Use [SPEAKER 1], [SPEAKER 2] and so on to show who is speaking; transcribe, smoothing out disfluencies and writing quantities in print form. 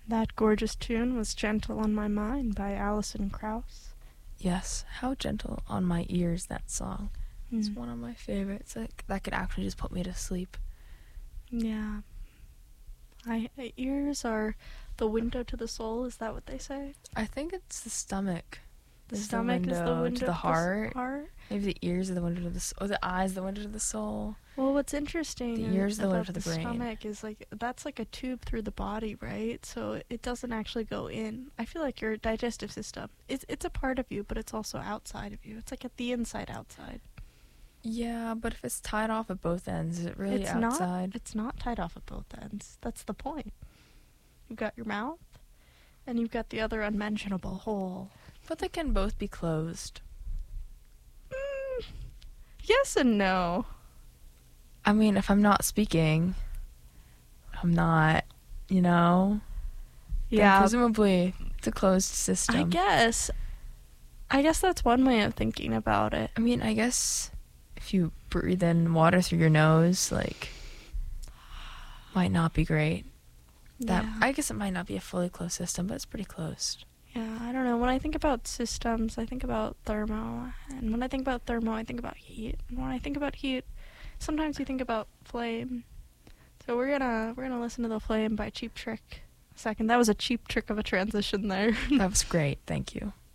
[SPEAKER 1] That gorgeous tune was Gentle on My Mind by Alison Krauss.
[SPEAKER 2] Yes, how gentle on my ears that song. It's
[SPEAKER 1] Mm.
[SPEAKER 2] one of my favorites. Like, that could actually just put me to sleep.
[SPEAKER 1] Yeah. Ears are the window to the soul, is that what they say?
[SPEAKER 2] I think it's the stomach.
[SPEAKER 1] The stomach is the window
[SPEAKER 2] to the heart.
[SPEAKER 1] heart.
[SPEAKER 2] Maybe the ears are the window to the soul. Or the eyes the window to the soul.
[SPEAKER 1] Well, what's interesting
[SPEAKER 2] The ears are the window
[SPEAKER 1] about
[SPEAKER 2] to the
[SPEAKER 1] the
[SPEAKER 2] brain.
[SPEAKER 1] stomach is that's like a tube through the body, right? So it doesn't actually go in. I feel like your digestive system, it's a part of you, but it's also outside of you. It's like at the inside outside.
[SPEAKER 2] Yeah, but if it's tied off at both ends, is it really
[SPEAKER 1] It's
[SPEAKER 2] outside?
[SPEAKER 1] It's not tied off at both ends. That's the point. You've got your mouth, and you've got the other unmentionable hole.
[SPEAKER 2] But they can both be closed.
[SPEAKER 1] Yes and no.
[SPEAKER 2] I mean, if I'm not speaking, I'm not, then
[SPEAKER 1] Yeah,
[SPEAKER 2] presumably it's a closed system.
[SPEAKER 1] I guess that's one way of thinking about it.
[SPEAKER 2] I mean, I guess if you breathe in water through your nose, might not be great.
[SPEAKER 1] Yeah.
[SPEAKER 2] I guess it might not be a fully closed system, but it's pretty closed.
[SPEAKER 1] Yeah, I don't know. When I think about systems, I think about thermo. And when I think about thermo, I think about heat. And when I think about heat, sometimes you think about flame. So we're gonna listen to The Flame by Cheap Trick. Second, that was a cheap trick of a transition there.
[SPEAKER 2] That was great. Thank you.